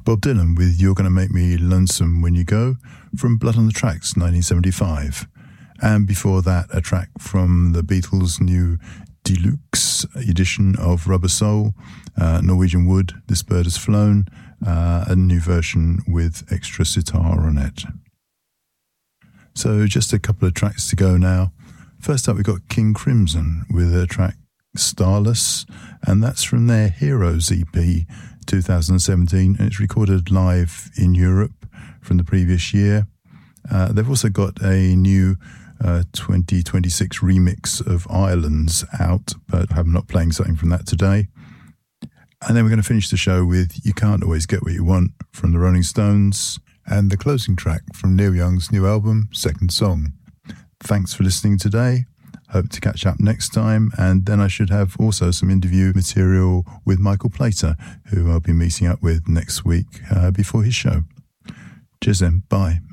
Bob Dylan with You're Gonna Make Me Lonesome When You Go from Blood on the Tracks 1975. And before that, a track from the Beatles' new deluxe edition of Rubber Soul, Norwegian Wood, This Bird Has Flown, a new version with extra sitar on it. So just a couple of tracks to go now. First up, we've got King Crimson with a track Starless, and that's from their Heroes EP 2017, and it's recorded live in Europe from the previous year. They've also got a new 2026 remix of Islands out, but I'm not playing something from that today. And then we're going to finish the show with You Can't Always Get What You Want from the Rolling Stones, and the closing track from Neil Young's new album, Second Song. Thanks for listening today. Hope to catch up next time, and then I should have also some interview material with Michael Plater, who I'll be meeting up with next week before his show. Cheers then, bye.